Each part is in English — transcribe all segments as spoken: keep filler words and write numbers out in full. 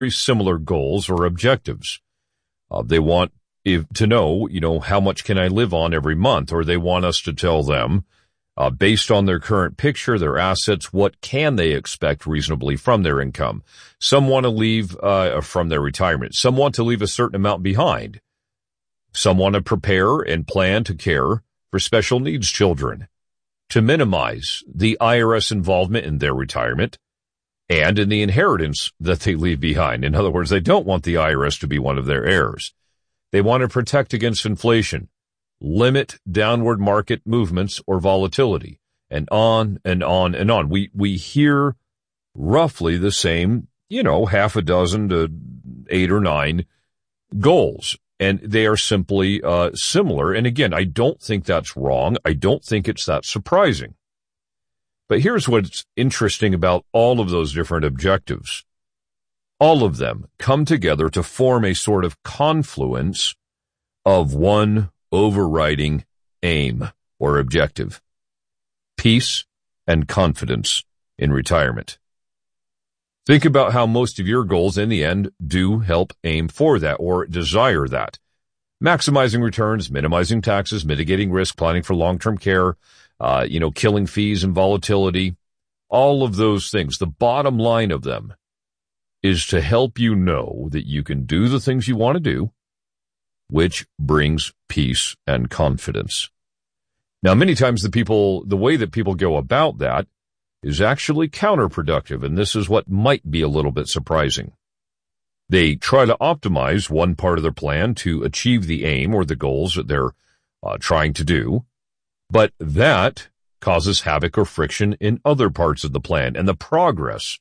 very similar goals or objectives. Uh, they want if, to know, you know, how much can I live on every month, or they want us to tell them, uh, based on their current picture, their assets, what can they expect reasonably from their income. Some want to leave uh, from their retirement. Some want to leave a certain amount behind. Some want to prepare and plan to care for special needs children, to minimize the I R S involvement in their retirement and in the inheritance that they leave behind. In other words, they don't want the I R S to be one of their heirs. They want to protect against inflation, limit downward market movements or volatility, and on and on and on. We we hear roughly the same, you know, half a dozen to eight or nine goals, and they are simply uh, similar. And again, I don't think that's wrong. I don't think it's that surprising. But here's what's interesting about all of those different objectives. All of them come together to form a sort of confluence of one overriding aim or objective: peace and confidence in retirement. Think about how most of your goals in the end do help aim for that or desire that. Maximizing returns, minimizing taxes, mitigating risk, planning for long-term care, uh, you know, killing fees and volatility, all of those things. The bottom line of them is to help you know that you can do the things you want to do, which brings peace and confidence. Now, many times the people, the way that people go about that is actually counterproductive, and this is what might be a little bit surprising. They try to optimize one part of their plan to achieve the aim or the goals that they're uh, trying to do, but that causes havoc or friction in other parts of the plan, and the progress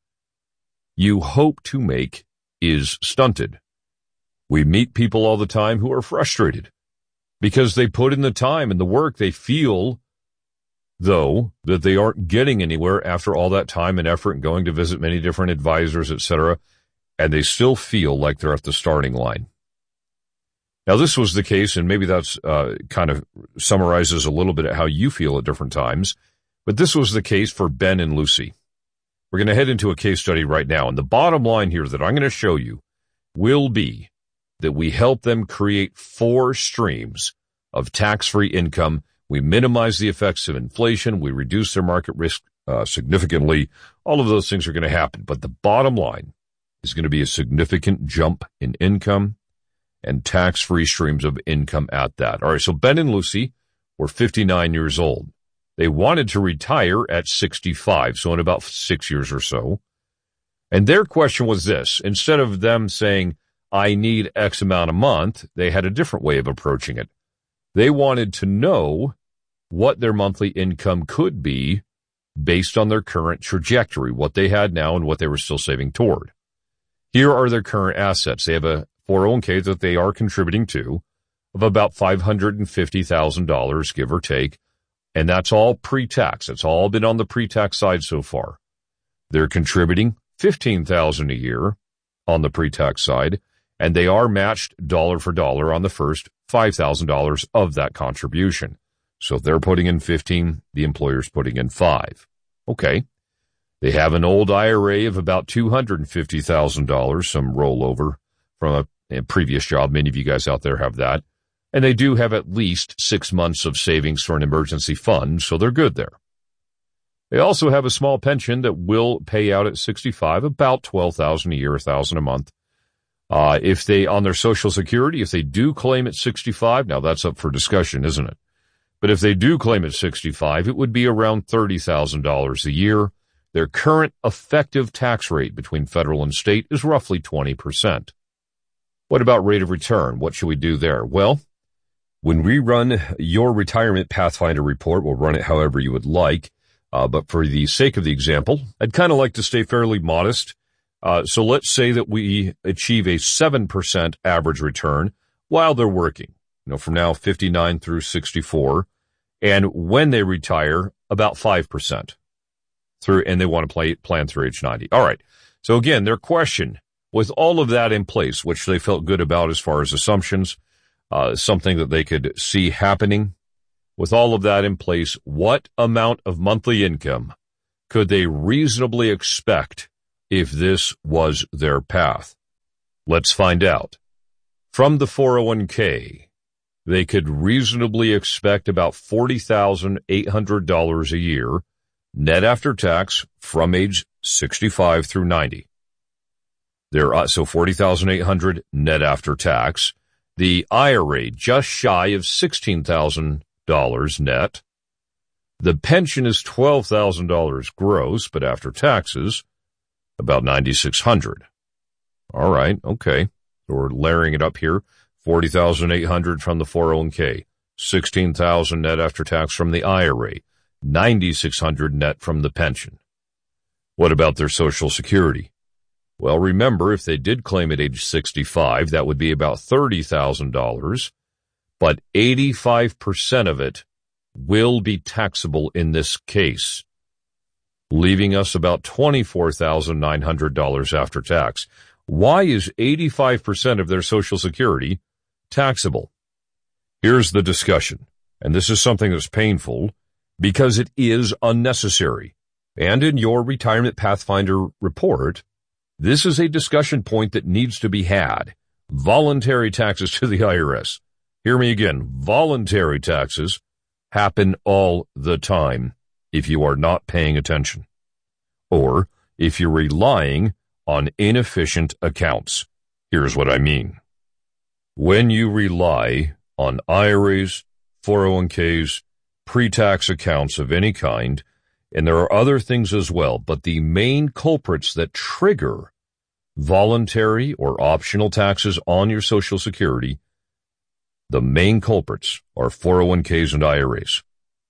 you hope to make is stunted. We meet people all the time who are frustrated because they put in the time and the work. They feel, though, that they aren't getting anywhere after all that time and effort and going to visit many different advisors, et cetera, and they still feel like they're at the starting line. Now, this was the case, and maybe that's uh, kind of summarizes a little bit at how you feel at different times, but this was the case for Ben and Lucy. We're going to head into a case study right now, and the bottom line here that I'm going to show you will be that we help them create four streams of tax-free income. We minimize the effects of inflation. We reduce their market risk uh, significantly. All of those things are going to happen, but the bottom line is going to be a significant jump in income and tax-free streams of income at that. All right, so Ben and Lucy were fifty-nine years old. They wanted to retire at sixty-five, so in about six years or so. And their question was this: instead of them saying, I need X amount a month, they had a different way of approaching it. They wanted to know what their monthly income could be based on their current trajectory, what they had now and what they were still saving toward. Here are their current assets. They have a four oh one k that they are contributing to of about five hundred fifty thousand dollars, give or take, and that's all pre-tax. It's all been on the pre-tax side so far. They're contributing fifteen thousand dollars a year on the pre-tax side, and they are matched dollar for dollar on the first five thousand dollars of that contribution. So if they're putting in fifteen, the employer's putting in five. Okay. They have an old I R A of about two hundred fifty thousand dollars, some rollover from a, a previous job. Many of you guys out there have that. And they do have at least six months of savings for an emergency fund, so they're good there. They also have a small pension that will pay out at sixty-five, about twelve thousand dollars a year, one thousand dollars a month. Uh, if they, on their Social Security, if they do claim at sixty-five, now that's up for discussion, isn't it? But if they do claim at sixty-five, it would be around thirty thousand dollars a year. Their current effective tax rate between federal and state is roughly twenty percent. What about rate of return? What should we do there? Well, when we run your Retirement Pathfinder report, we'll run it however you would like. Uh, but for the sake of the example, I'd kind of like to stay fairly modest. Uh, so let's say that we achieve a seven percent average return while they're working, you know, from now fifty-nine through sixty-four. And when they retire, about five percent through, and they want to play, plan through age ninety. All right. So again, their question, with all of that in place, which they felt good about as far as assumptions, uh, something that they could see happening, with all of that in place, what amount of monthly income could they reasonably expect if this was their path? Let's find out. From the four oh one k, they could reasonably expect about forty thousand eight hundred dollars a year, net after tax, from age sixty-five through ninety. There are, so forty thousand eight hundred dollars net after tax. The I R A just shy of sixteen thousand dollars net. The pension is twelve thousand dollars gross, but after taxes, about nine thousand six hundred dollars. All right, okay. We're layering it up here. forty thousand eight hundred dollars from the four oh one k, sixteen thousand dollars net after tax from the I R A, nine thousand six hundred dollars net from the pension. What about their Social Security? Well, remember, if they did claim at age sixty-five, that would be about thirty thousand dollars, but eighty-five percent of it will be taxable in this case, leaving us about twenty-four thousand nine hundred dollars after tax. Why is eighty-five percent of their Social Security taxable? Here's the discussion, and this is something that's painful because it is unnecessary. And in your Retirement Pathfinder report, this is a discussion point that needs to be had. Voluntary taxes to the I R S. Hear me again. Voluntary taxes happen all the time if you are not paying attention, or if you're relying on inefficient accounts. Here's what I mean. When you rely on I R As, four oh one k's, pre-tax accounts of any kind, and there are other things as well, but the main culprits that trigger voluntary or optional taxes on your Social Security, the main culprits are four oh one k's and I R As.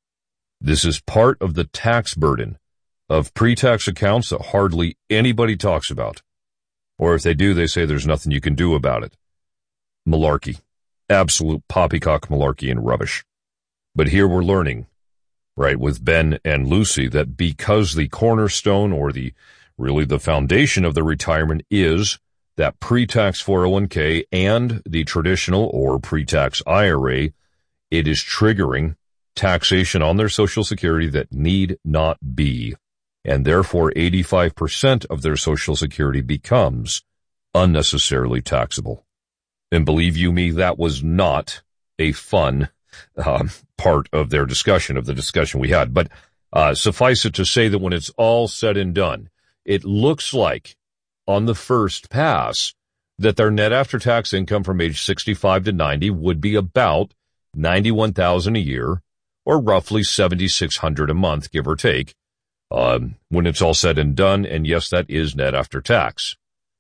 This is part of the tax burden of pre-tax accounts that hardly anybody talks about. Or if they do, they say there's nothing you can do about it. Malarkey. Absolute poppycock malarkey and rubbish. But here we're learning, right, with Ben and Lucy, that because the cornerstone or the really the foundation of the retirement is that pre-tax four oh one k and the traditional or pre-tax I R A, it is triggering taxation on their Social Security that need not be. And therefore eighty-five percent of their Social Security becomes unnecessarily taxable. And believe you me, that was not a fun uh, part of their discussion, of the discussion we had. But uh, suffice it to say that when it's all said and done, it looks like on the first pass that their net after-tax income from age sixty-five to ninety would be about ninety-one thousand dollars a year, or roughly seven thousand six hundred dollars a month, give or take, um, when it's all said and done. And yes, that is net after tax.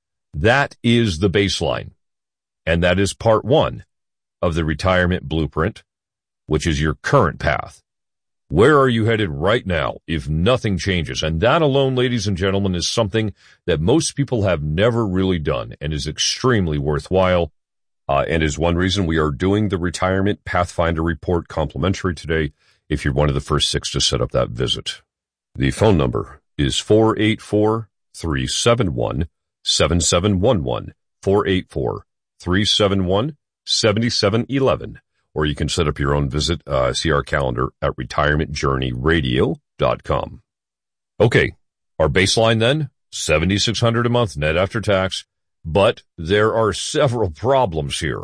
That is the baseline. And that is part one of the retirement blueprint, which is your current path. Where are you headed right now if nothing changes? And that alone, ladies and gentlemen, is something that most people have never really done and is extremely worthwhile, uh, and is one reason we are doing the Retirement Pathfinder Report complimentary today if you're one of the first six to set up that visit. The phone number is four eight four, three seven one, seven seven one one, four eight four, three seven one, seven seven one one. Or you can set up your own visit, uh, see our calendar at retirement journey radio dot com. Okay, our baseline then, seven thousand six hundred dollars a month net after tax, but there are several problems here.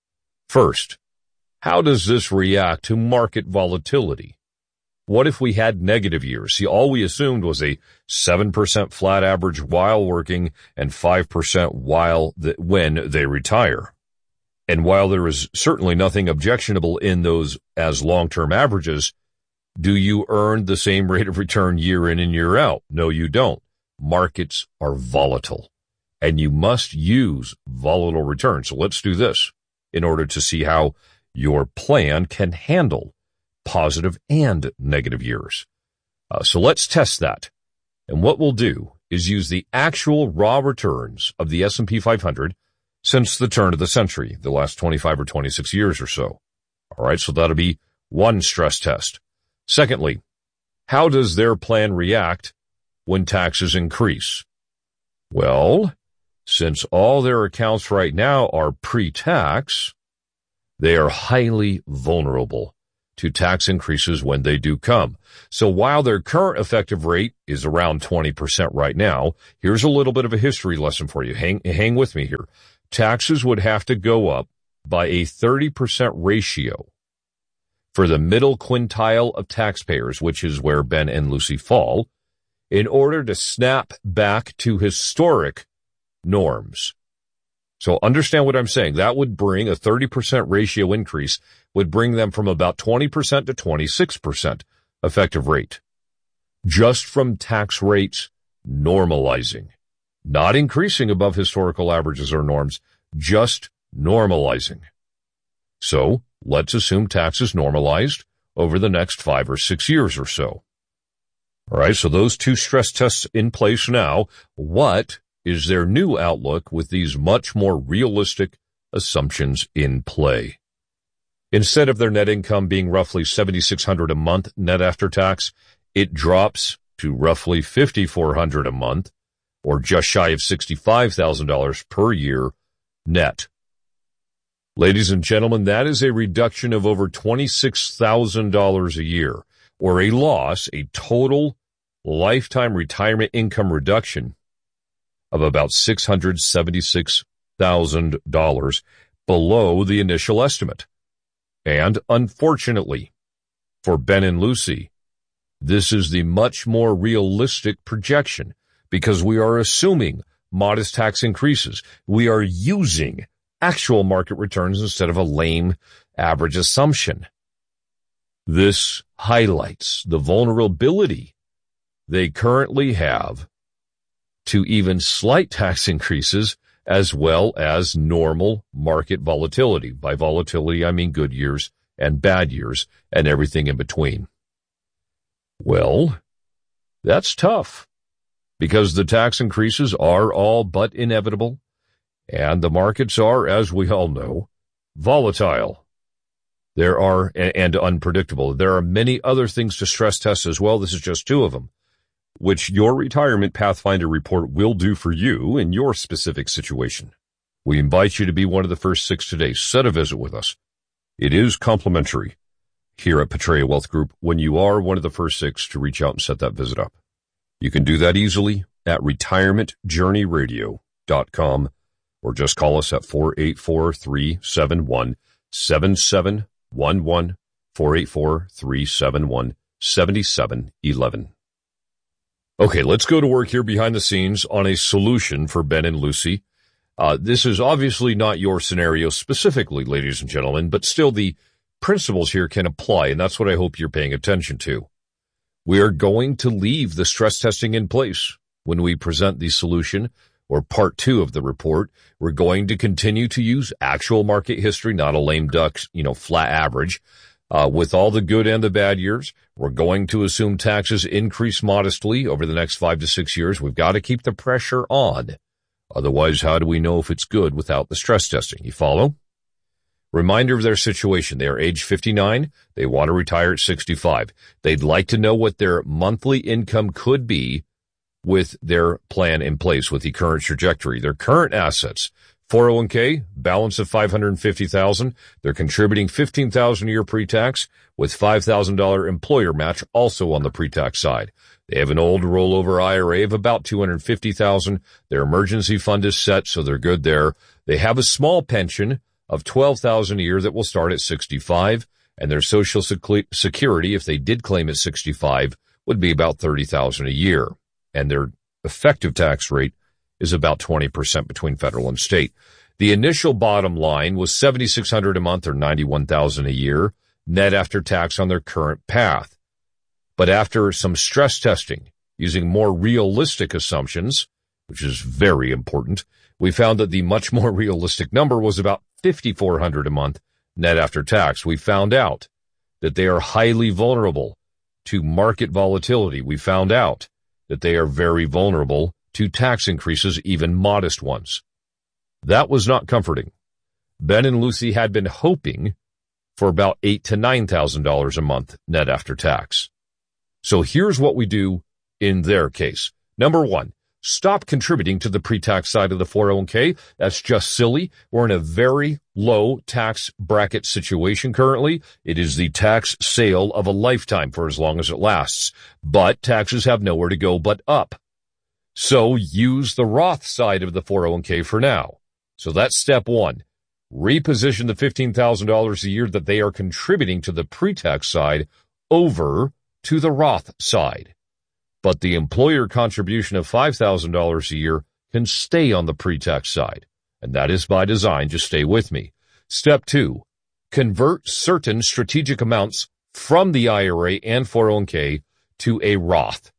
First, how does this react to market volatility? What if we had negative years? See, all we assumed was a seven percent flat average while working and five percent while the, when they retire. And while there is certainly nothing objectionable in those as long-term averages, do you earn the same rate of return year in and year out? No, you don't. Markets are volatile, and you must use volatile returns. So let's do this in order to see how your plan can handle positive and negative years. Uh, so let's test that. And what we'll do is use the actual raw returns of the S and P five hundred since the turn of the century, the last twenty-five or twenty-six years or so. All right, so that'll be one stress test. Secondly, how does their plan react when taxes increase? Well, since all their accounts right now are pre-tax, they are highly vulnerable to tax increases when they do come. So while their current effective rate is around twenty percent right now, here's a little bit of a history lesson for you. Hang, hang with me here. Taxes would have to go up by a thirty percent ratio for the middle quintile of taxpayers, which is where Ben and Lucy fall, in order to snap back to historic norms. So understand what I'm saying. That would bring a thirty percent ratio increase, would bring them from about twenty percent to twenty-six percent effective rate, just from tax rates normalizing, not increasing above historical averages or norms, just normalizing. So let's assume taxes normalized over the next five or six years or so. All right, so those two stress tests in place now. What is their new outlook with these much more realistic assumptions in play? Instead of their net income being roughly seven thousand six hundred dollars a month net after tax, it drops to roughly five thousand four hundred dollars a month, or just shy of sixty-five thousand dollars per year net. Ladies and gentlemen, that is a reduction of over twenty-six thousand dollars a year, or a loss, a total lifetime retirement income reduction of about six hundred seventy-six thousand dollars below the initial estimate. And unfortunately, for Ben and Lucy, this is the much more realistic projection because we are assuming modest tax increases. We are using actual market returns instead of a lame average assumption. This highlights the vulnerability they currently have to even slight tax increases as well as normal market volatility. By volatility, I mean good years and bad years and everything in between. Well, that's tough because the tax increases are all but inevitable and the markets are, as we all know, volatile. There are, and unpredictable. There are many other things to stress test as well. This is just two of them, which your Retirement Pathfinder report will do for you in your specific situation. We invite you to be one of the first six today. Set a visit with us. It is complimentary here at Petrea Wealth Group when you are one of the first six to reach out and set that visit up. You can do that easily at retirement journey radio dot com or just call us at four eight four, three seven one, seven seven one one, four eight four, three seven one, seven seven one one. Okay, let's go to work here behind the scenes on a solution for Ben and Lucy. Uh, this is obviously not your scenario specifically, ladies and gentlemen, but still the principles here can apply, and that's what I hope you're paying attention to. We are going to leave the stress testing in place when we present the solution, or part two of the report. We're going to continue to use actual market history, not a lame duck, you know, flat average. Uh, with all the good and the bad years, we're going to assume taxes increase modestly over the next five to six years. We've got to keep the pressure on. Otherwise, how do we know if it's good without the stress testing? You follow? Reminder of their situation. They are age fifty-nine. They want to retire at sixty-five. They'd like to know what their monthly income could be with their plan in place, with the current trajectory. Their current assets, four oh one k, balance of five hundred fifty thousand dollars. They're contributing fifteen thousand dollars a year pre-tax with five thousand dollars employer match also on the pre-tax side. They have an old rollover I R A of about two hundred fifty thousand dollars. Their emergency fund is set, so they're good there. They have a small pension of twelve thousand dollars a year that will start at sixty-five, and their Social Security, if they did claim at sixty-five, would be about thirty thousand dollars a year. And their effective tax rate is about twenty percent between federal and state. The initial bottom line was seven thousand six hundred dollars a month or ninety-one thousand dollars a year net after tax on their current path. But after some stress testing using more realistic assumptions, which is very important, we found that the much more realistic number was about five thousand four hundred dollars a month net after tax. We found out that they are highly vulnerable to market volatility. We found out that they are very vulnerable to tax increases, even modest ones. That was not comforting. Ben and Lucy had been hoping for about eight thousand to nine thousand dollars a month net after tax. So here's what we do in their case. Number one, stop contributing to the pre-tax side of the four oh one k. That's just silly. We're in a very low tax bracket situation currently. It is the tax sale of a lifetime for as long as it lasts. But taxes have nowhere to go but up. So use the Roth side of the four oh one k for now. So that's step one. Reposition the fifteen thousand dollars a year that they are contributing to the pre-tax side over to the Roth side. But the employer contribution of five thousand dollars a year can stay on the pre-tax side. And that is by design. Just stay with me. Step two, convert certain strategic amounts from the I R A and four oh one k to a Roth.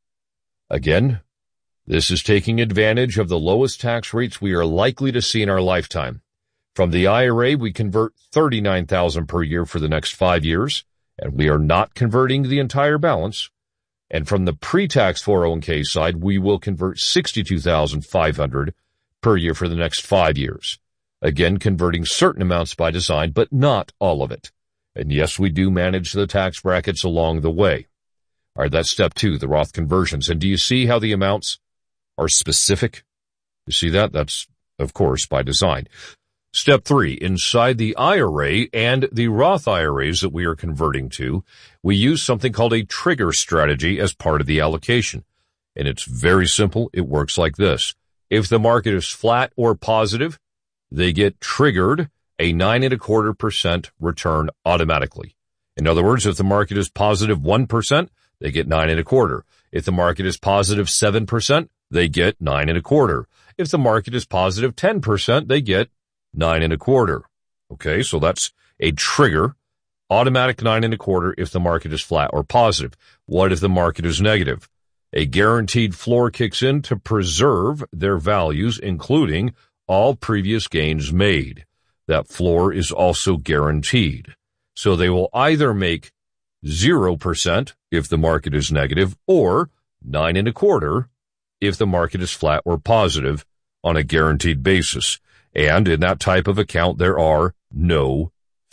Again, this is taking advantage of the lowest tax rates we are likely to see in our lifetime. From the I R A, we convert thirty-nine thousand dollars per year for the next five years, and we are not converting the entire balance. And from the pre-tax four oh one k side, we will convert sixty-two thousand five hundred dollars per year for the next five years. Again, converting certain amounts by design, but not all of it. And yes, we do manage the tax brackets along the way. All right, that's step two, the Roth conversions. And do you see how the amounts are specific? You see that? That's, of course, by design. Step three, inside the I R A and the Roth I R As that we are converting to, we use something called a trigger strategy as part of the allocation. And it's very simple. It works like this. If the market is flat or positive, they get triggered a nine and a quarter percent return automatically. In other words, if the market is positive one percent, they get nine and a quarter. If the market is positive seven percent, they get nine and a quarter. If the market is positive ten percent, they get nine and a quarter. Okay, so that's a trigger, automatic nine and a quarter if the market is flat or positive. What if the market is negative? A guaranteed floor kicks in to preserve their values, including all previous gains made. That floor is also guaranteed. So they will either make zero percent if the market is negative or nine and a quarter if the market is flat or positive on a guaranteed basis. And in that type of account, there are no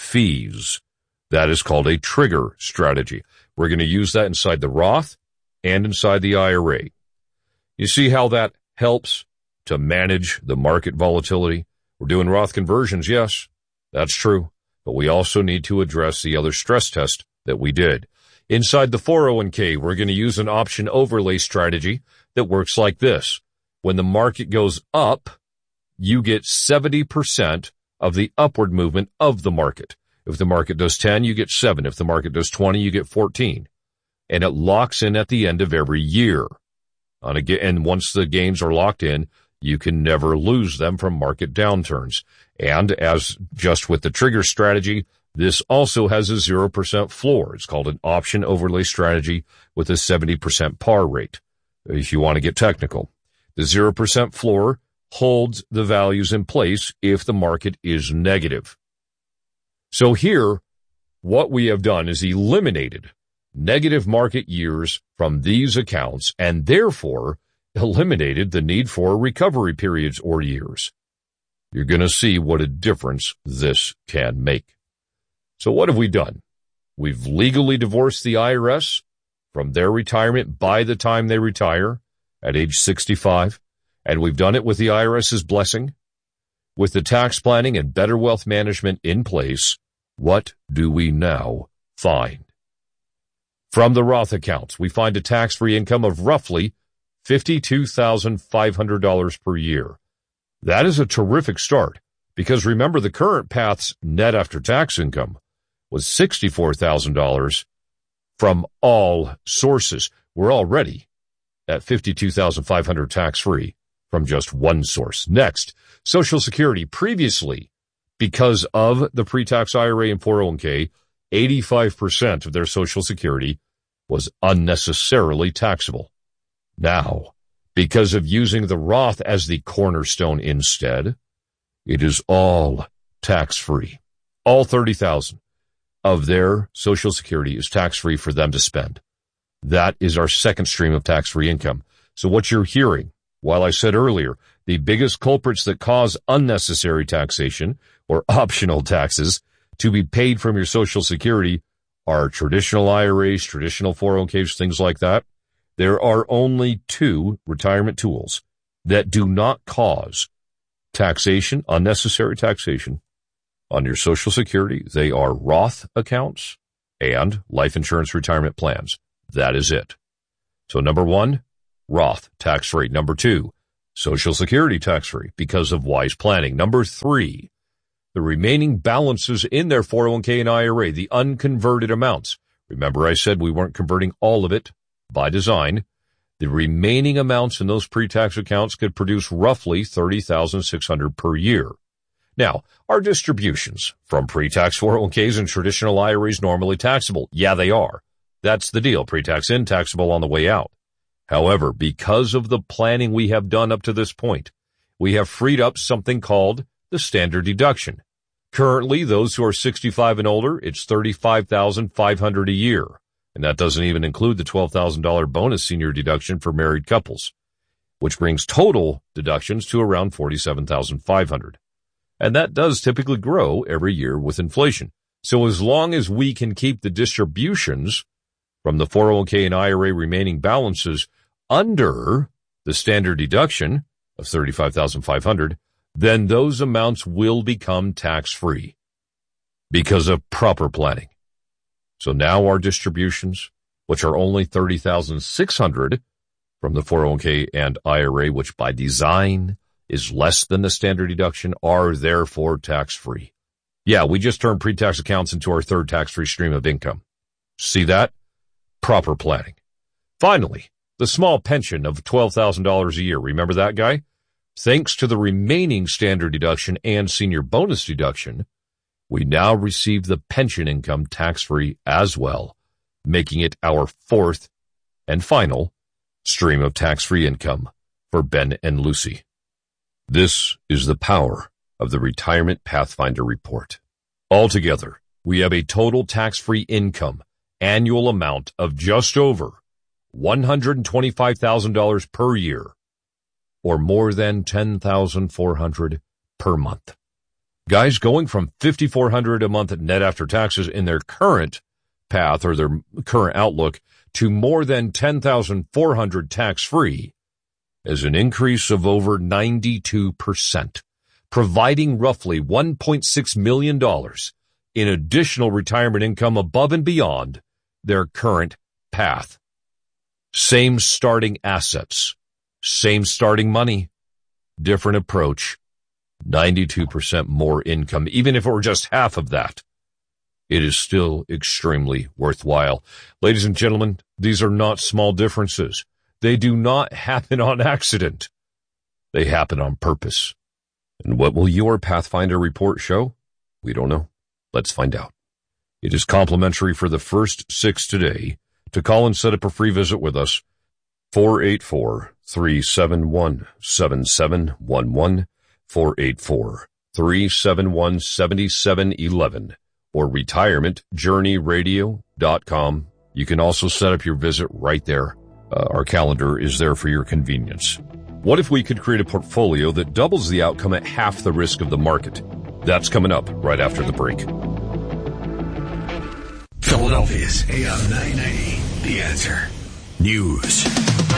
fees. That is called a trigger strategy. We're going to use that inside the Roth and inside the I R A. You see how that helps to manage the market volatility? We're doing Roth conversions, yes, that's true. But we also need to address the other stress test that we did. Inside the four oh one k, we're going to use an option overlay strategy that works like this. When the market goes up, you get seventy percent of the upward movement of the market. If the market does ten, you get seven. If the market does twenty, you get fourteen. And it locks in at the end of every year. And once the gains are locked in, you can never lose them from market downturns. And as just with the trigger strategy, this also has a zero percent floor. It's called an option overlay strategy with a seventy percent par rate, if you want to get technical. The zero percent floor holds the values in place if the market is negative. So here, what we have done is eliminated negative market years from these accounts and therefore eliminated the need for recovery periods or years. You're going to see what a difference this can make. So what have we done? We've legally divorced the I R S from their retirement by the time they retire at age sixty-five. And we've done it with the IRS's blessing. With the tax planning and better wealth management in place, what do we now find? From the Roth accounts, we find a tax-free income of roughly fifty-two thousand five hundred dollars per year. That is a terrific start, because remember the current path's net after-tax income was sixty-four thousand dollars from all sources. We're already at fifty-two thousand five hundred dollars tax-free. From just one source. Next, Social Security. Previously, because of the pre-tax I R A and four oh one k, eighty-five percent of their Social Security was unnecessarily taxable. Now, because of using the Roth as the cornerstone instead, it is all tax-free. All thirty thousand dollars of their Social Security is tax-free for them to spend. That is our second stream of tax-free income. So what you're hearing, while I said earlier, the biggest culprits that cause unnecessary taxation or optional taxes to be paid from your Social Security are traditional I R As, traditional four oh one k's, things like that. There are only two retirement tools that do not cause taxation, unnecessary taxation on your Social Security. They are Roth accounts and life insurance retirement plans. That is it. So number one, Roth, tax-free. Number two, Social Security tax-free because of wise planning. Number three, the remaining balances in their four oh one k and I R A, the unconverted amounts. Remember I said we weren't converting all of it by design. The remaining amounts in those pre-tax accounts could produce roughly thirty thousand six hundred dollars per year. Now, are distributions from pre-tax four oh one k's and traditional I R As normally taxable? Yeah, they are. That's the deal. Pre-tax in, taxable on the way out. However, because of the planning we have done up to this point, we have freed up something called the standard deduction. Currently, those who are sixty-five and older, it's thirty-five thousand five hundred dollars a year. And that doesn't even include the twelve thousand dollars bonus senior deduction for married couples, which brings total deductions to around forty-seven thousand five hundred dollars. And that does typically grow every year with inflation. So as long as we can keep the distributions from the four oh one k and I R A remaining balances under the standard deduction of thirty-five thousand five hundred dollars, then those amounts will become tax-free because of proper planning. So now our distributions, which are only thirty thousand six hundred dollars from the four oh one k and I R A, which by design is less than the standard deduction, are therefore tax-free. Yeah, we just turned pre-tax accounts into our third tax-free stream of income. See that? Proper planning. Finally, the small pension of twelve thousand dollars a year. Remember that guy? Thanks to the remaining standard deduction and senior bonus deduction, we now receive the pension income tax-free as well, making it our fourth and final stream of tax-free income for Ben and Lucy. This is the power of the Retirement Pathfinder Report. Altogether, we have a total tax-free income annual amount of just over one hundred twenty-five thousand dollars per year, or more than ten thousand four hundred dollars per month. Guys, going from five thousand four hundred dollars a month net after taxes in their current path or their current outlook to more than ten thousand four hundred dollars tax-free is an increase of over ninety-two percent, providing roughly one point six million dollars in additional retirement income above and beyond their current path. Same starting assets, same starting money, different approach, ninety-two percent more income. Even if it were just half of that, it is still extremely worthwhile. Ladies and gentlemen, these are not small differences. They do not happen on accident. They happen on purpose. And what will your Pathfinder report show? We don't know. Let's find out. It is complimentary for the first six today. To call and set up a free visit with us, four eight four, three seven one, seven seven one one, four eight four, three seven one, seven seven one one, or retirement journey radio dot com. You can also set up your visit right there. Uh, our calendar is there for your convenience. What if we could create a portfolio that doubles the outcome at half the risk of the market? That's coming up right after the break. Philadelphia's A M nine ninety, The Answer. News.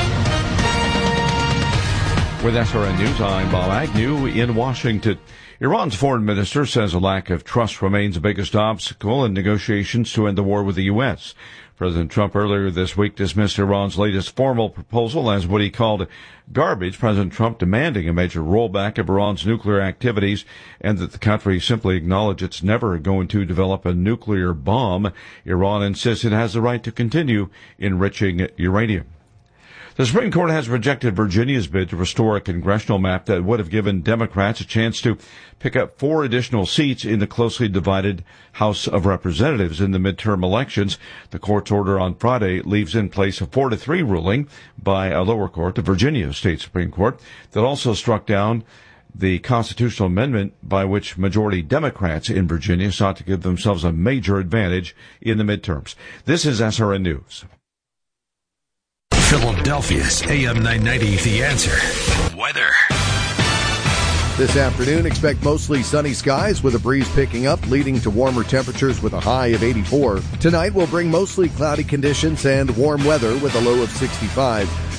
With S R N News, I'm Bob Agnew in Washington. Iran's foreign minister says a lack of trust remains the biggest obstacle in negotiations to end the war with the U S. President Trump earlier this week dismissed Iran's latest formal proposal as what he called garbage. President Trump demanding a major rollback of Iran's nuclear activities and that the country simply acknowledge it's never going to develop a nuclear bomb. Iran insists it has the right to continue enriching uranium. The Supreme Court has rejected Virginia's bid to restore a congressional map that would have given Democrats a chance to pick up four additional seats in the closely divided House of Representatives in the midterm elections. The court's order on Friday leaves in place a four to three ruling by a lower court, the Virginia State Supreme Court, that also struck down the constitutional amendment by which majority Democrats in Virginia sought to give themselves a major advantage in the midterms. This is S R N News. Philadelphia's A M nine ninety, The Answer. Weather. This afternoon, expect mostly sunny skies with a breeze picking up, leading to warmer temperatures with a high of eighty-four. Tonight will bring mostly cloudy conditions and warm weather with a low of sixty-five.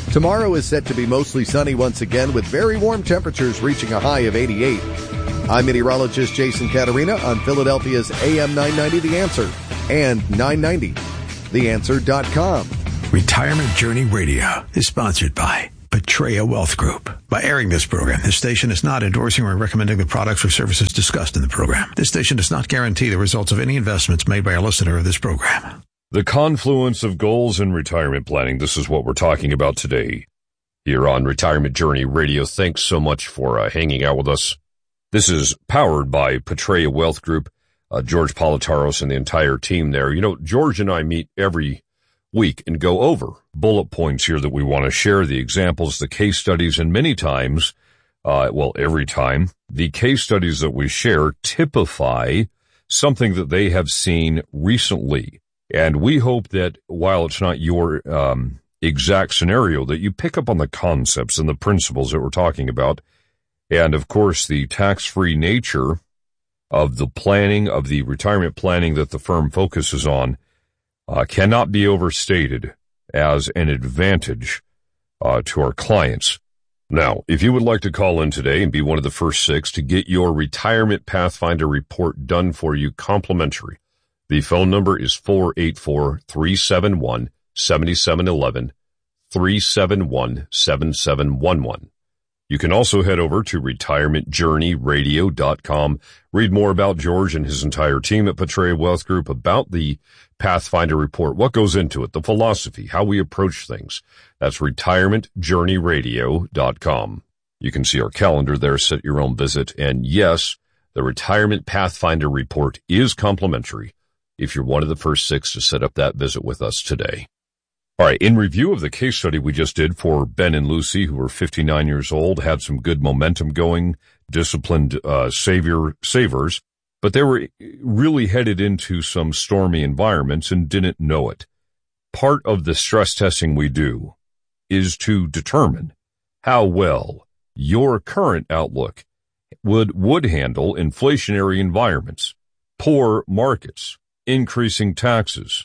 Tomorrow is set to be mostly sunny once again with very warm temperatures reaching a high of eighty-eight. I'm meteorologist Jason Caterina on Philadelphia's A M nine ninety The Answer and nine ninety the answer dot com. Retirement Journey Radio is sponsored by Petrea Wealth Group. By airing this program, this station is not endorsing or recommending the products or services discussed in the program. This station does not guarantee the results of any investments made by a listener of this program. The confluence of goals and retirement planning. This is what we're talking about today here on Retirement Journey Radio. Thanks so much for uh, hanging out with us. This is powered by Petrea Wealth Group, uh, George Politaros and the entire team there. You know, George and I meet every week and go over bullet points here that we want to share, the examples, the case studies, and many times, uh, well, every time, the case studies that we share typify something that they have seen recently. And we hope that while it's not your um, exact scenario, that you pick up on the concepts and the principles that we're talking about. And, of course, the tax-free nature of the planning, of the retirement planning that the firm focuses on, uh, cannot be overstated as an advantage uh, to our clients. Now, if you would like to call in today and be one of the first six to get your Retirement Pathfinder report done for you complimentary, the phone number is four eight four, three seven one, seven seven one one, three seven one, seven seven one one. You can also head over to retirement journey radio dot com. Read more about George and his entire team at Petrea Wealth Group, about the Pathfinder report, what goes into it, the philosophy, how we approach things. That's retirement journey radio dot com. You can see our calendar there, set your own visit. And yes, the Retirement Pathfinder report is complimentary if you're one of the first six to set up that visit with us today. All right, in review of the case study we just did for Ben and Lucy, who were fifty-nine years old, had some good momentum going, disciplined uh, savior savers, but they were really headed into some stormy environments and didn't know it. Part of the stress testing we do is to determine how well your current outlook would, would handle inflationary environments, poor markets, increasing taxes,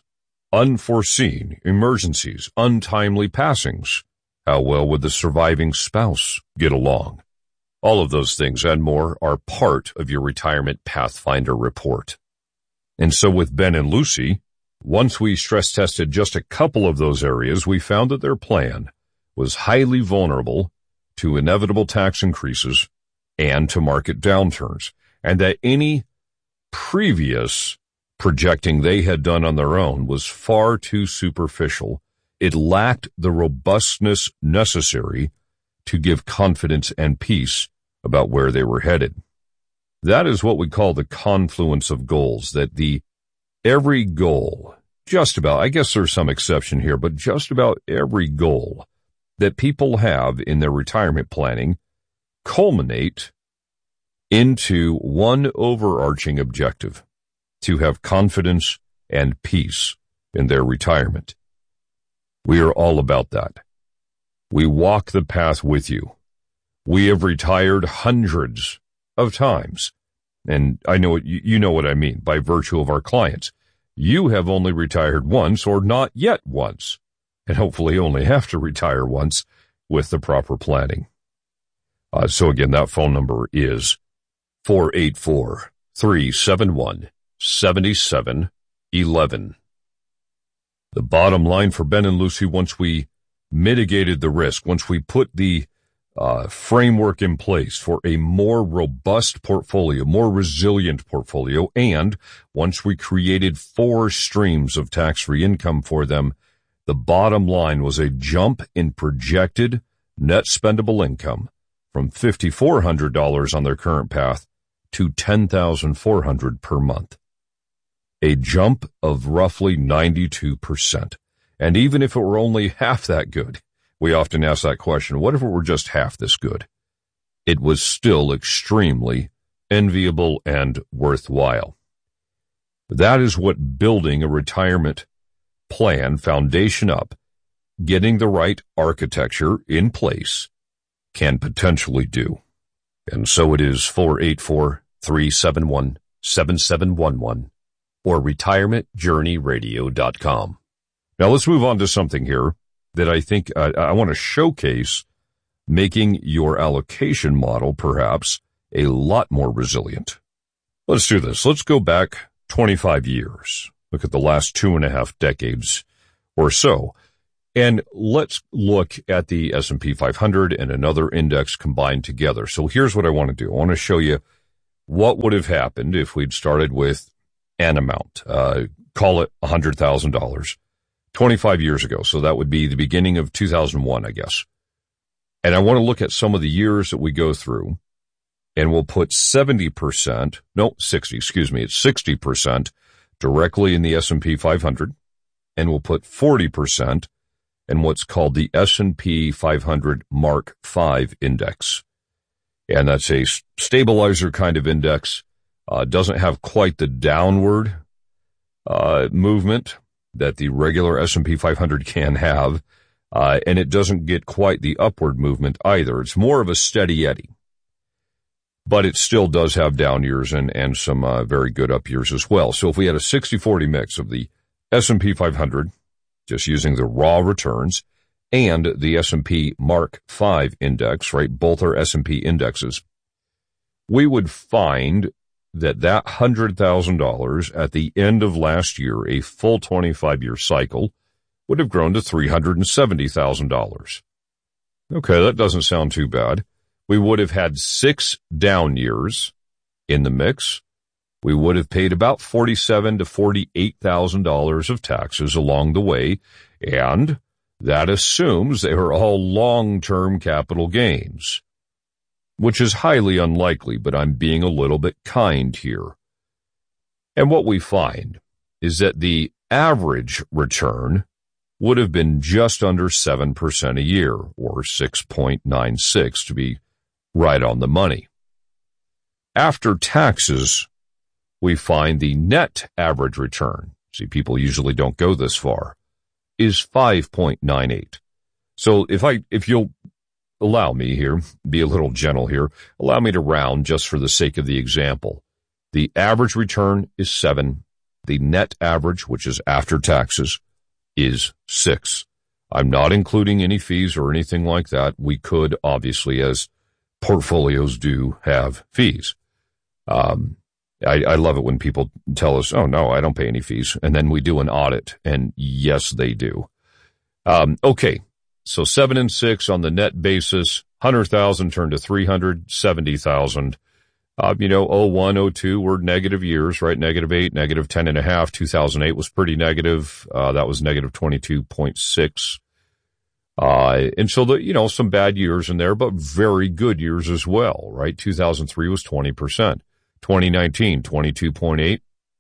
unforeseen emergencies, untimely passings. How well would the surviving spouse get along? All of those things and more are part of your Retirement Pathfinder report. And so with Ben and Lucy, once we stress tested just a couple of those areas, we found that their plan was highly vulnerable to inevitable tax increases and to market downturns, and that any previous projecting they had done on their own was far too superficial. It lacked the robustness necessary to give confidence and peace about where they were headed. That is what we call the confluence of goals, that the every goal, just about, I guess there's some exception here, but just about every goal that people have in their retirement planning culminate into one overarching objective: to have confidence and peace in their retirement. We are all about that. We walk the path with you. We have retired hundreds of times, and I know what you, you know what I mean by virtue of our clients. You have only retired once, or not yet once, and hopefully only have to retire once with the proper planning. Uh, so again, that phone number is four eight four, three seven one, seven seven one one. The bottom line for Ben and Lucy, once we mitigated the risk, once we put the uh, framework in place for a more robust portfolio, more resilient portfolio, and once we created four streams of tax-free income for them, the bottom line was a jump in projected net spendable income from five thousand four hundred dollars on their current path to ten thousand four hundred dollars per month. A jump of roughly ninety-two percent. And even if it were only half that good, we often ask that question, what if it were just half this good? It was still extremely enviable and worthwhile. That is what building a retirement plan, foundation up, getting the right architecture in place, can potentially do. And so it is four eight four, three seven one, seven seven one one. or retirement journey radio dot com. Now let's move on to something here that I think uh, I want to showcase, making your allocation model perhaps a lot more resilient. Let's do this. Let's go back twenty-five years. Look at the last two and a half decades or so. And let's look at the S and P five hundred and another index combined together. So here's what I want to do. I want to show you what would have happened if we'd started with an amount, uh, call it one hundred thousand dollars, twenty-five years ago. So that would be the beginning of two thousand one, I guess. And I want to look at some of the years that we go through, and we'll put seventy percent, no, sixty, excuse me, it's sixty percent directly in the S and P five hundred, and we'll put forty percent in what's called the S and P five hundred Mark five index. And that's a stabilizer kind of index. Uh, doesn't have quite the downward uh, movement that the regular S and P five hundred can have. Uh, and it doesn't get quite the upward movement either. It's more of a steady eddy. But it still does have down years and, and some uh, very good up years as well. So if we had a sixty forty mix of the S and P five hundred, just using the raw returns, and the S and P Mark five index, right, both are S and P indexes, we would find that that one hundred thousand dollars at the end of last year, a full twenty-five year cycle, would have grown to three hundred seventy thousand dollars. Okay, that doesn't sound too bad. We would have had six down years in the mix. We would have paid about forty-seven thousand to forty-eight thousand dollars of taxes along the way, and that assumes they are all long-term capital gains, which is highly unlikely, but I'm being a little bit kind here. And what we find is that the average return would have been just under seven percent a year, or six point nine six to be right on the money. After taxes, we find the net average return, see, people usually don't go this far, is five point nine eight. So if I, if you'll allow me here, be a little gentle here, allow me to round just for the sake of the example. The average return is seven. The net average, which is after taxes, is six. I'm not including any fees or anything like that. We could, obviously, as portfolios do, have fees. Um, I, I love it when people tell us, oh, no, I don't pay any fees. And then we do an audit, and yes, they do. Um, okay, so seven and six on the net basis, one hundred thousand turned to three hundred seventy thousand. Uh, you know, oh one, oh two were negative years, right? Negative eight, negative ten and a half. two thousand eight was pretty negative. Uh, that was negative twenty-two point six. Uh, and so the, you know, some bad years in there, but very good years as well, right? two thousand three was twenty percent. twenty nineteen, twenty-two point eight.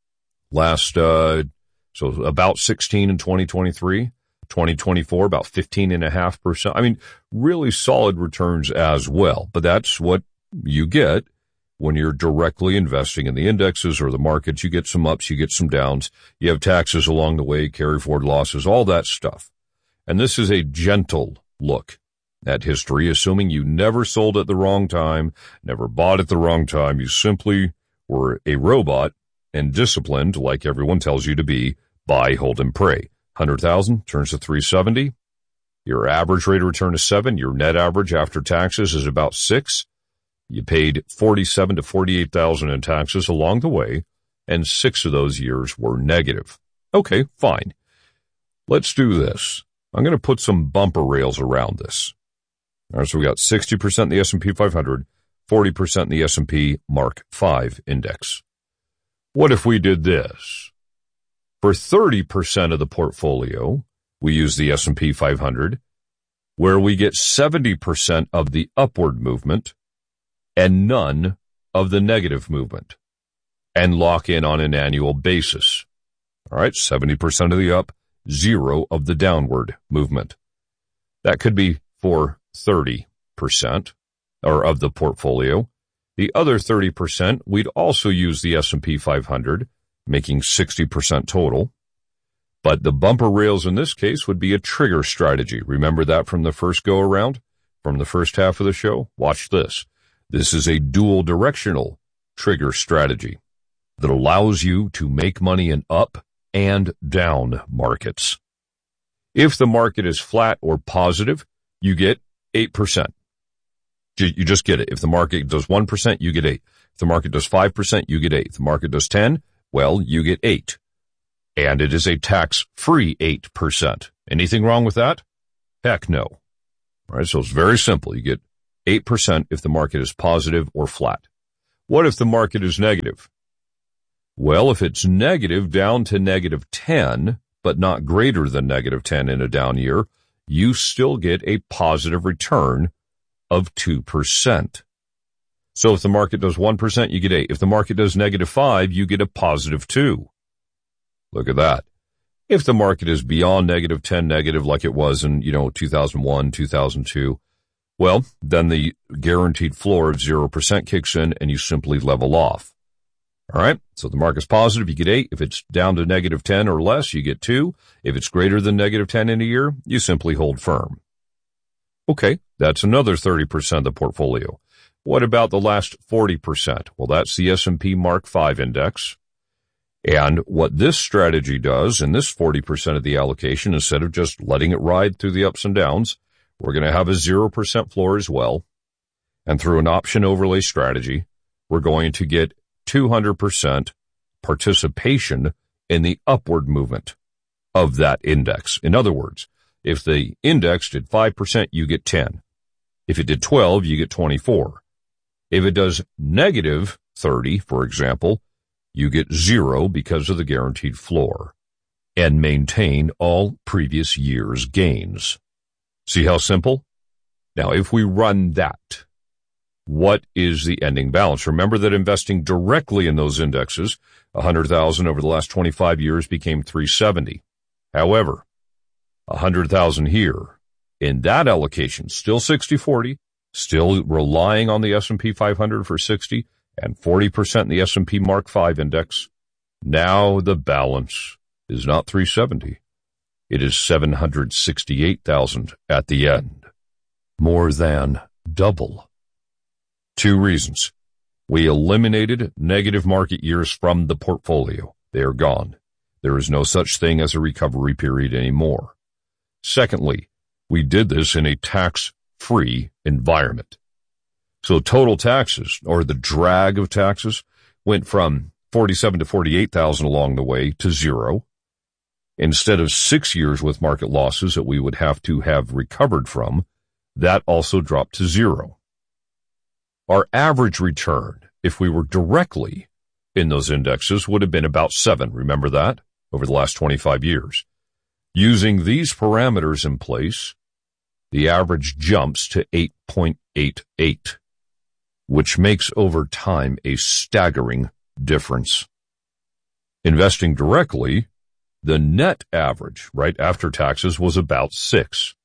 Last, uh, so about sixteen in twenty twenty-three. twenty twenty-four, about fifteen and a half percent. I mean, really solid returns as well, but that's what you get when you're directly investing in the indexes or the markets. You get some ups, you get some downs, you have taxes along the way, carry forward losses, all that stuff. And this is a gentle look at history, assuming you never sold at the wrong time, never bought at the wrong time. You simply were a robot and disciplined, like everyone tells you to be, buy, hold, and pray. one hundred thousand turns to three hundred seventy. Your average rate of return is seven. Your net average after taxes is about six. You paid forty-seven to forty-eight thousand in taxes along the way, and six of those years were negative. Okay, fine. Let's do this. I'm going to put some bumper rails around this. All right, so we got sixty percent in the S and P five hundred, forty percent in the S and P Mark five index. What if we did this? For thirty percent of the portfolio, we use the S and P five hundred, where we get seventy percent of the upward movement and none of the negative movement, and lock in on an annual basis. All right, seventy percent of the up, zero of the downward movement. That could be for thirty percent or of the portfolio. The other thirty percent, we'd also use the S and P five hundred, making sixty percent total. But the bumper rails in this case would be a trigger strategy. Remember that from the first go around, from the first half of the show? Watch this. This is a dual directional trigger strategy that allows you to make money in up and down markets. If the market is flat or positive, you get eight percent. You just get it. If the market does one percent, you get eight. If the market does five percent, you get eight. If the market does ten, well, you get eight. And it is a tax-free eight percent. Anything wrong with that? Heck no. All right, so it's very simple. You get eight percent if the market is positive or flat. What if the market is negative? Well, if it's negative down to negative ten, but not greater than negative ten in a down year, you still get a positive return of two percent. So if the market does one percent, you get eight. If the market does negative five, you get a positive two. Look at that. If the market is beyond negative ten negative like it was in, you know, two thousand one, two thousand two, well, then the guaranteed floor of zero percent kicks in and you simply level off. All right. So if the market's positive, you get eight. If it's down to negative ten or less, you get two. If it's greater than negative ten in a year, you simply hold firm. Okay. That's another thirty percent of the portfolio. What about the last forty percent? Well, that's the S and P Mark five index. And what this strategy does in this forty percent of the allocation, instead of just letting it ride through the ups and downs, we're going to have a zero percent floor as well. And through an option overlay strategy, we're going to get two hundred percent participation in the upward movement of that index. In other words, if the index did five percent, you get ten. If it did twelve, you get twenty-four. If it does negative thirty, for example, you get zero because of the guaranteed floor and maintain all previous year's gains. See how simple? Now, if we run that, what is the ending balance? Remember that investing directly in those indexes, one hundred thousand over the last twenty-five years became three hundred seventy. However, one hundred thousand here in that allocation, still sixty forty, still relying on the S and P five hundred for sixty and forty percent in the S and P Mark five index. Now the balance is not three hundred seventy. It is seven hundred sixty-eight thousand at the end. More than double. Two reasons. We eliminated negative market years from the portfolio. They are gone. There is no such thing as a recovery period anymore. Secondly, we did this in a tax-free environment. So total taxes, or the drag of taxes, went from forty-seven to forty-eight thousand along the way to zero. Instead of six years with market losses that we would have to have recovered from, that also dropped to zero. Our average return, if we were directly in those indexes, would have been about seven. Remember that? Over the last twenty-five years. Using these parameters in place, the average jumps to eight point eight eight, which makes over time a staggering difference. Investing directly, the net average, right after taxes, was about six.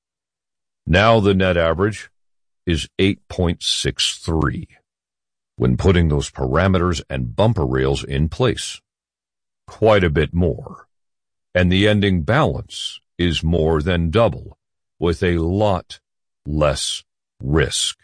Now the net average is eight point six three when putting those parameters and bumper rails in place. Quite a bit more. And the ending balance is more than double with a lot less risk.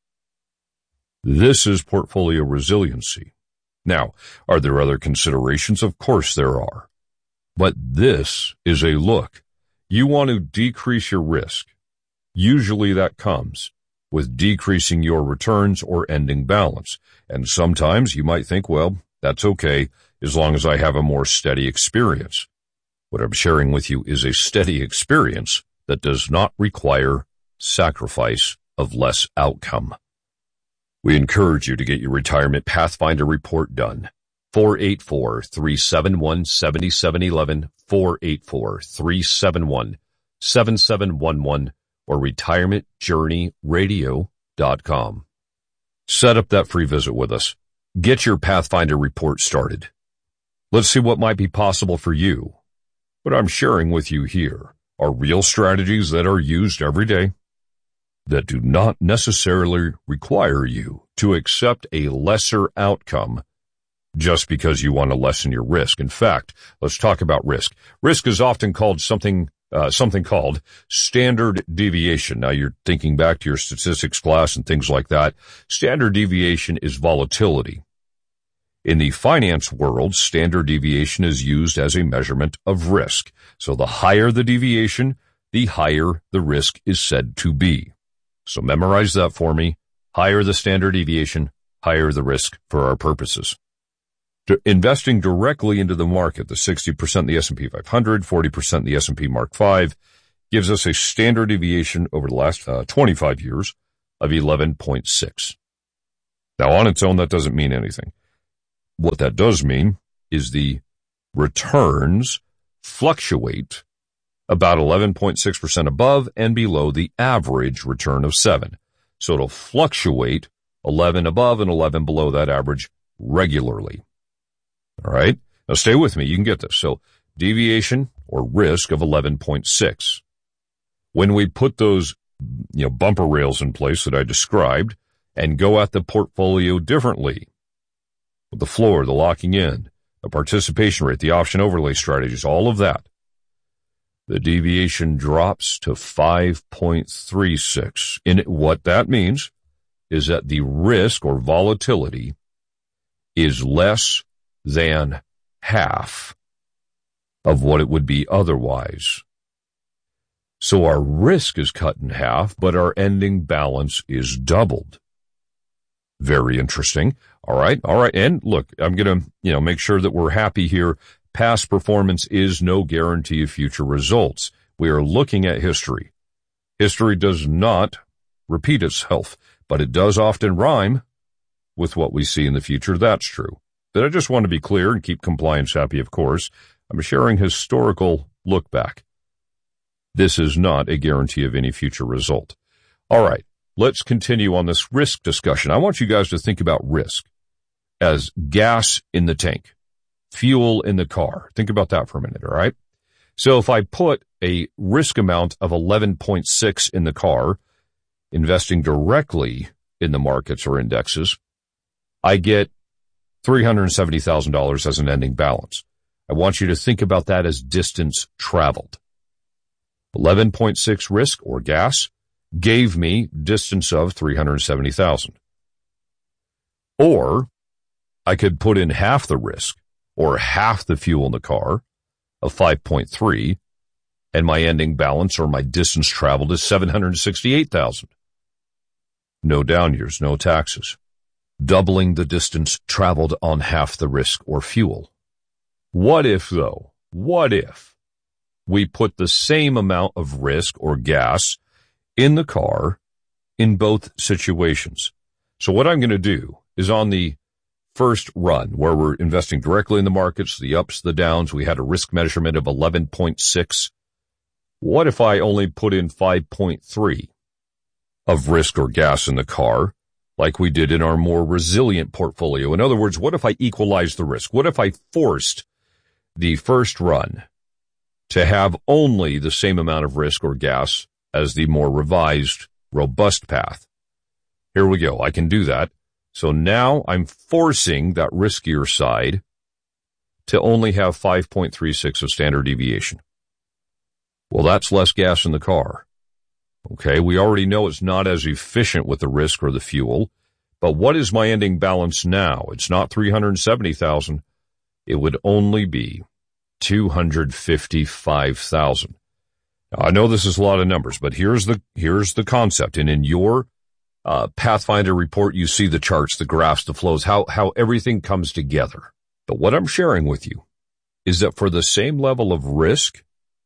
This is portfolio resiliency. Now, are there other considerations? Of course there are. But this is a look. You want to decrease your risk. Usually that comes with decreasing your returns or ending balance. And sometimes you might think, well, that's okay as long as I have a more steady experience. What I'm sharing with you is a steady experience that does not require sacrifice of less outcome. We encourage you to get your Retirement Pathfinder report done. four eight four, three seven one, seven seven one one, four eight four, three seven one, seven seven one one, or retirement journey radio dot com. Set up that free visit with us. Get your Pathfinder report started. Let's see what might be possible for you. What I'm sharing with you here are real strategies that are used every day that do not necessarily require you to accept a lesser outcome just because you want to lessen your risk. In fact, let's talk about risk. Risk is often called something uh, something called standard deviation. Now you're thinking back to your statistics class and things like that. Standard deviation is volatility. In the finance world, standard deviation is used as a measurement of risk. So the higher the deviation, the higher the risk is said to be. So memorize that for me. Higher the standard deviation, higher the risk for our purposes. Investing directly into the market, the sixty percent in the S and P five hundred, forty percent in the S and P Mark five, gives us a standard deviation over the last uh, twenty-five years of eleven point six. Now, on its own, that doesn't mean anything. What that does mean is the returns fluctuate about eleven point six percent above and below the average return of seven. So it'll fluctuate eleven above and eleven below that average regularly. All right? Now stay with me. You can get this. So deviation or risk of eleven point six. When we put those, you know, bumper rails in place that I described and go at the portfolio differently, the floor, the locking in, the participation rate, the option overlay strategies, all of that, the deviation drops to five point three six. And what that means is that the risk or volatility is less than half of what it would be otherwise. So our risk is cut in half, but our ending balance is doubled. Very interesting. All right. All right. And look, I'm going to, you know, make sure that we're happy here. Past performance is no guarantee of future results. We are looking at history. History does not repeat itself, but it does often rhyme with what we see in the future. That's true. But I just want to be clear and keep compliance happy, of course. I'm sharing historical look back. This is not a guarantee of any future result. All right. Let's continue on this risk discussion. I want you guys to think about risk as gas in the tank, fuel in the car. Think about that for a minute, all right? So if I put a risk amount of eleven point six in the car, investing directly in the markets or indexes, I get three hundred seventy thousand dollars as an ending balance. I want you to think about that as distance traveled. eleven point six risk or gas gave me distance of three hundred seventy thousand. Or I could put in half the risk or half the fuel in the car of five point three, and my ending balance or my distance traveled is seven hundred sixty-eight thousand. No down years, no taxes. Doubling the distance traveled on half the risk or fuel. What if, though, what if we put the same amount of risk or gas in the car in both situations? So what I'm going to do is on the first run where we're investing directly in the markets, the ups, the downs, we had a risk measurement of eleven point six. What if I only put in five point three of risk or gas in the car like we did in our more resilient portfolio? In other words, what if I equalized the risk? What if I forced the first run to have only the same amount of risk or gas as the more revised, robust path? Here we go. I can do that. So now I'm forcing that riskier side to only have five point three six of standard deviation. Well, that's less gas in the car. Okay, we already know it's not as efficient with the risk or the fuel, but what is my ending balance now? It's not three hundred seventy thousand. It would only be two hundred fifty-five thousand. Now, I know this is a lot of numbers, but here's the here's the concept. And in your uh, Pathfinder report, you see the charts, the graphs, the flows, how how everything comes together. But what I'm sharing with you is that for the same level of risk,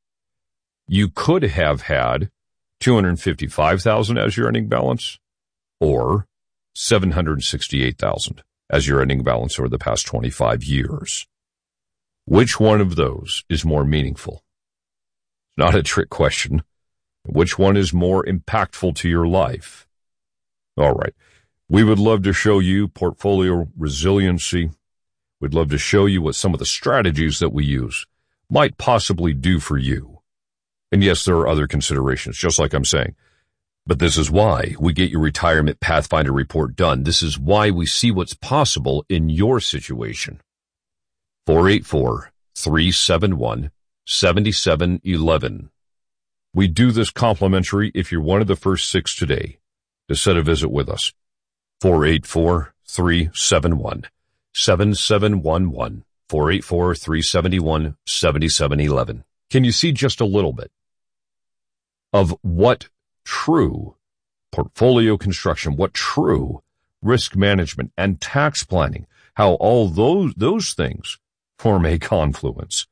you could have had two hundred fifty-five thousand as your ending balance, or seven hundred sixty-eight thousand as your ending balance over the past twenty-five years. Which one of those is more meaningful? Not a trick question. Which one is more impactful to your life? All right. We would love to show you portfolio resiliency. We'd love to show you what some of the strategies that we use might possibly do for you. And yes, there are other considerations, just like I'm saying. But this is why we get your Retirement Pathfinder report done. This is why we see what's possible in your situation. four eight four, three seven one, seven seven one one. We do this complimentary if you're one of the first six today to set a visit with us. four eight four, three seven one, seven seven one one. four eight four, three seven one, seven seven one one. Can you see just a little bit? of what true portfolio construction, what true risk management and tax planning, how all those, those things form a confluence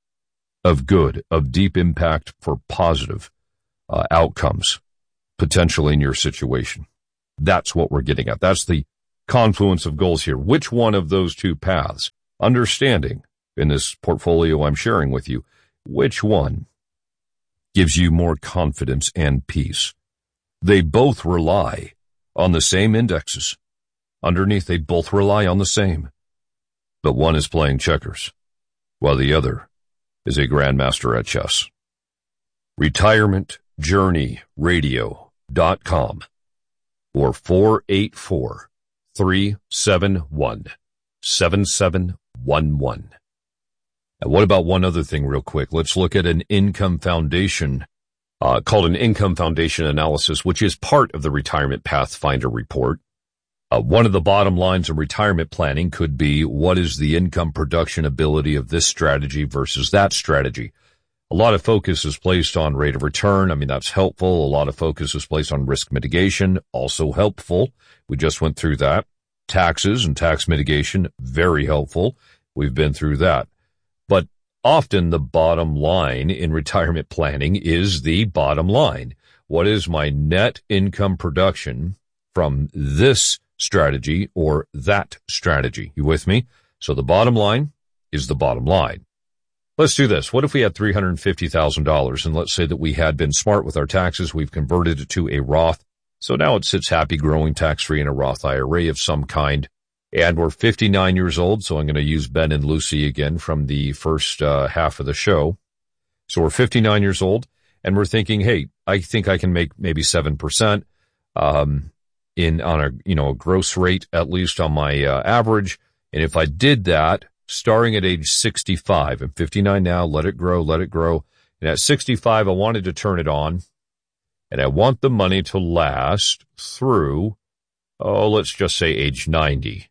of good, of deep impact for positive uh, outcomes, potentially in your situation. That's what we're getting at. That's the confluence of goals here. Which one of those two paths, understanding in this portfolio I'm sharing with you, which one gives you more confidence and peace? They both rely on the same indexes. Underneath, they both rely on the same. But one is playing checkers, while the other is a grandmaster at chess. retirement journey radio dot com or four eight four, three seven one, seven seven one one. And what about one other thing real quick? Let's look at an income foundation uh, called an income foundation analysis, which is part of the Retirement Pathfinder report. Uh, one of the bottom lines of retirement planning could be, what is the income production ability of this strategy versus that strategy? A lot of focus is placed on rate of return. I mean, that's helpful. A lot of focus is placed on risk mitigation, also helpful. We just went through that. Taxes and tax mitigation, very helpful. We've been through that. But often the bottom line in retirement planning is the bottom line. What is my net income production from this strategy or that strategy? You with me? So the bottom line is the bottom line. Let's do this. What if we had three hundred fifty thousand dollars, and let's say that we had been smart with our taxes, we've converted it to a Roth, so now it sits happy, growing, tax-free in a Roth I R A of some kind, and we're fifty-nine years old, so I'm going to use Ben and Lucy again from the first uh, half of the show. So we're fifty-nine years old, and we're thinking, hey, I think I can make maybe seven percent um, in on a, you know, a gross rate, at least on my uh, average, and if I did that, starting at age sixty-five, I'm fifty-nine now, let it grow, let it grow. And at sixty-five, I wanted to turn it on, and I want the money to last through, oh, let's just say age ninety.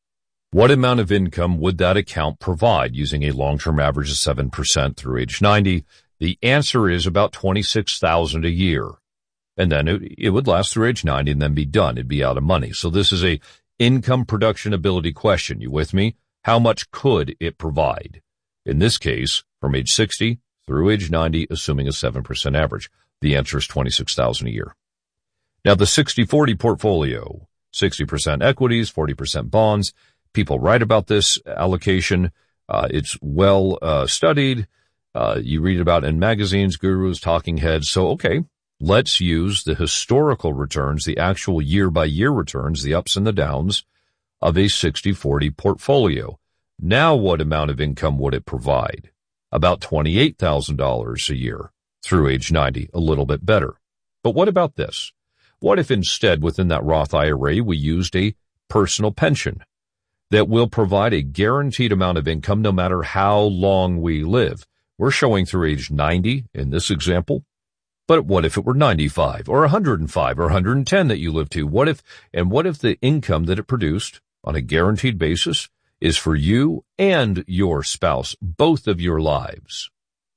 What amount of income would that account provide using a long-term average of seven percent through age ninety? The answer is about twenty-six thousand dollars a year. And then it, it would last through age ninety and then be done. It'd be out of money. So this is a income production ability question. You with me? How much could it provide? In this case, from age sixty through age ninety, assuming a seven percent average. The answer is twenty-six thousand dollars a year. Now, the sixty forty portfolio, sixty percent equities, forty percent bonds. People write about this allocation. Uh, it's well uh, studied. Uh, you read about it in magazines, gurus, talking heads. So, okay, let's use the historical returns, the actual year-by-year returns, the ups and the downs of a sixty forty portfolio. Now what amount of income would it provide? About twenty-eight thousand dollars a year through age ninety, a little bit better. But what about this? What if instead within that Roth I R A we used a personal pension that will provide a guaranteed amount of income no matter how long we live? We're showing through age ninety in this example. But what if it were ninety-five or one hundred five or one hundred ten that you live to? What if, and what if the income that it produced on a guaranteed basis is for you and your spouse, both of your lives?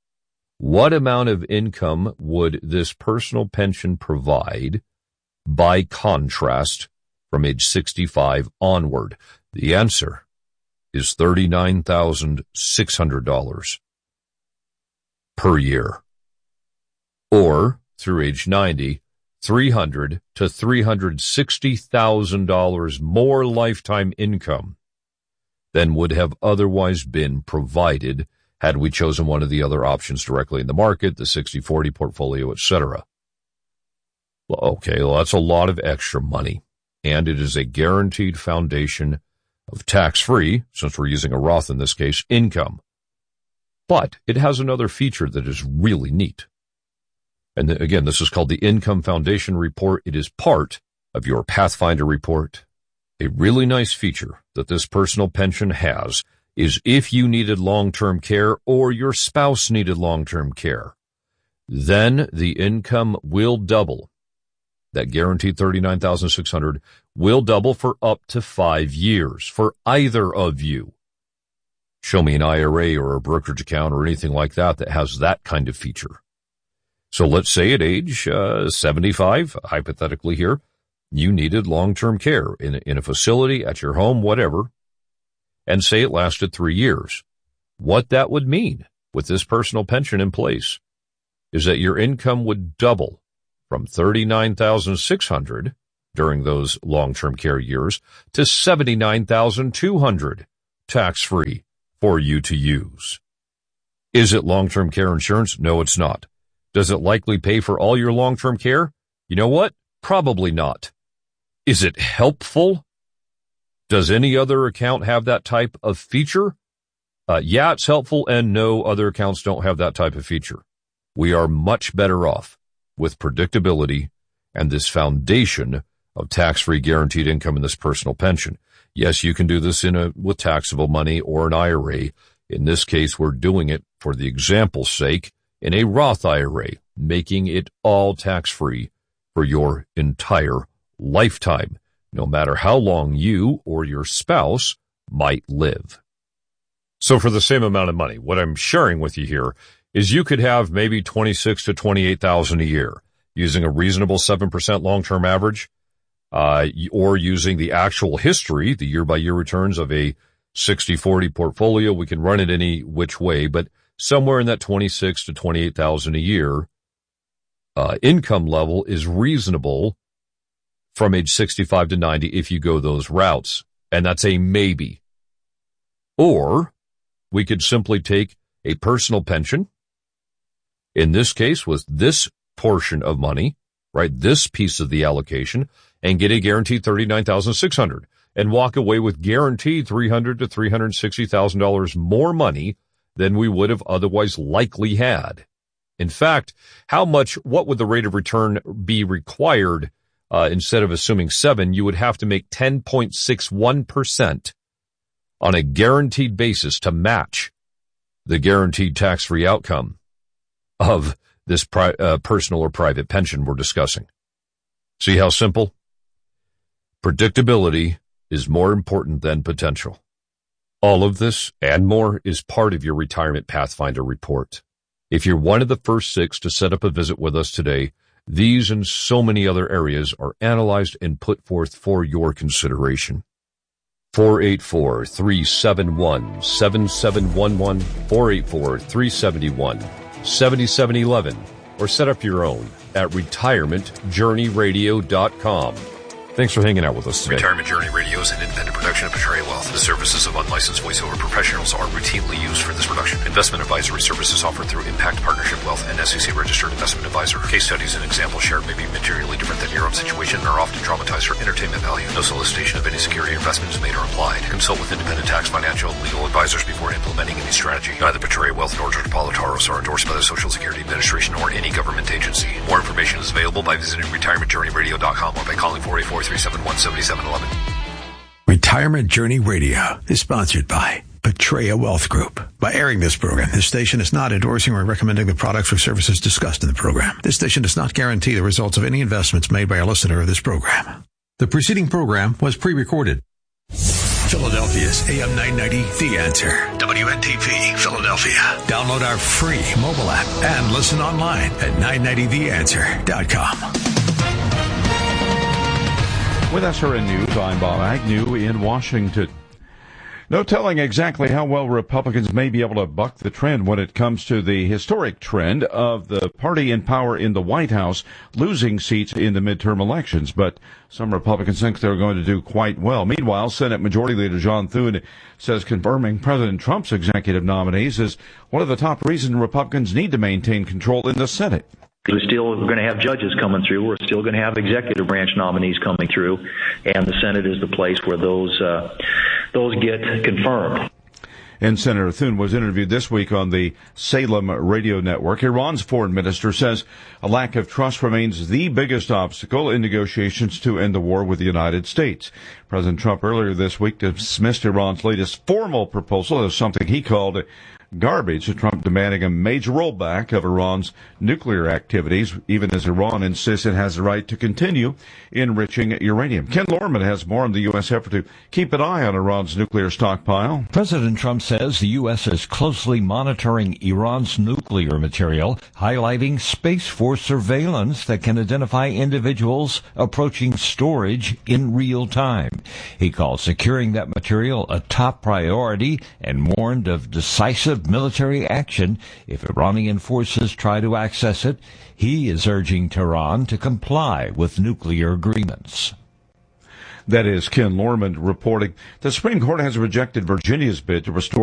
What amount of income would this personal pension provide by contrast from age sixty-five onward? The answer is thirty-nine thousand six hundred dollars per year. Or through age ninety, three hundred to three hundred sixty thousand dollars more lifetime income than would have otherwise been provided had we chosen one of the other options directly in the market, the sixty forty portfolio, et cetera. Well, okay, well, that's a lot of extra money, and it is a guaranteed foundation of tax-free, since we're using a Roth in this case, income. But it has another feature that is really neat. And again, this is called the Income Foundation Report. It is part of your Pathfinder report. A really nice feature that this personal pension has is if you needed long-term care or your spouse needed long-term care, then the income will double. That guaranteed thirty-nine thousand six hundred dollars will double for up to five years for either of you. Show me an I R A or a brokerage account or anything like that that has that kind of feature. So let's say at age uh, seventy-five, hypothetically here, you needed long-term care in, in a facility, at your home, whatever, and say it lasted three years. What that would mean with this personal pension in place is that your income would double from thirty-nine thousand six hundred dollars during those long-term care years to seventy-nine thousand two hundred dollars tax-free for you to use. Is it long-term care insurance? No, it's not. Does it likely pay for all your long-term care? You know what? Probably not. Is it helpful? Does any other account have that type of feature? Uh, yeah, it's helpful, and no, other accounts don't have that type of feature. We are much better off with predictability and this foundation of tax-free guaranteed income in this personal pension. Yes, you can do this in a with taxable money or an I R A. In this case, we're doing it, for the example's sake, in a Roth I R A, making it all tax-free for your entire lifetime, no matter how long you or your spouse might live. So for the same amount of money, what I'm sharing with you here is you could have maybe twenty-six to twenty-eight thousand a year using a reasonable seven percent long-term average, uh, or using the actual history, the year-by-year returns of a sixty forty portfolio. We can run it any which way, but somewhere in that twenty-six to twenty-eight thousand a year uh, income level is reasonable from age sixty-five to ninety if you go those routes, and that's a maybe. Or we could simply take a personal pension, in this case with this portion of money, right, this piece of the allocation, and get a guaranteed thirty-nine thousand six hundred dollars and walk away with guaranteed three hundred thousand to three hundred sixty thousand dollars more money than we would have otherwise likely had. In fact, how much, what would the rate of return be required? Uh, instead of assuming seven, you would have to make ten point six one percent on a guaranteed basis to match the guaranteed tax-free outcome of this pri- uh, personal or private pension we're discussing. See how simple? Predictability is more important than potential. All of this and more is part of your Retirement Pathfinder report. If you're one of the first six to set up a visit with us today, these and so many other areas are analyzed and put forth for your consideration. four eight four, three seven one, seven seven one one, four eight four, three seven one, seven seven one one, or set up your own at retirement journey radio dot com. Thanks for hanging out with us today. Retirement Journey Radio is an independent production of Petraea Wealth. The services of unlicensed voiceover professionals are routinely used for this production. Investment advisory services offered through Impact Partnership Wealth and S E C-registered investment advisor. Case studies and examples shared may be materially different than your own situation and are often dramatized for entertainment value. No solicitation of any security or investment is made or implied. Consult with independent tax, financial, and legal advisors before implementing any strategy. Neither Petraea Wealth nor George Politaros are endorsed by the Social Security Administration or any government agency. More information is available by visiting retirement journey radio dot com or by calling four eight four, three seven one, seven seven one one. Retirement Journey Radio is sponsored by Petraea Wealth Group. By airing this program, this station is not endorsing or recommending the products or services discussed in the program. This station does not guarantee the results of any investments made by a listener of this program. The preceding program was pre-recorded. Philadelphia's A M nine ninety, The Answer. W N T P, Philadelphia. Download our free mobile app and listen online at nine ninety the answer dot com. With S R N News, I'm Bob Agnew in Washington. No telling exactly how well Republicans may be able to buck the trend when it comes to the historic trend of the party in power in the White House losing seats in the midterm elections. But some Republicans think they're going to do quite well. Meanwhile, Senate Majority Leader John Thune says confirming President Trump's executive nominees is one of the top reasons Republicans need to maintain control in the Senate. We're still going to have judges coming through. We're still going to have executive branch nominees coming through, and the Senate is the place where those uh, those get confirmed. And Senator Thune was interviewed this week on the Salem radio network. Iran's foreign minister says a lack of trust remains the biggest obstacle in negotiations to end the war with the United States. President Trump earlier this week dismissed Iran's latest formal proposal as something he called garbage, Trump demanding a major rollback of Iran's nuclear activities, even as Iran insists it has the right to continue enriching uranium. Ken Lorman has more on the U S effort to keep an eye on Iran's nuclear stockpile. President Trump says the U S is closely monitoring Iran's nuclear material, highlighting Space Force surveillance that can identify individuals approaching storage in real time. He called securing that material a top priority and warned of decisive military action if Iranian forces try to access it. He is urging Tehran to comply with nuclear agreements. That is Ken Lorman reporting. The Supreme Court has rejected Virginia's bid to restore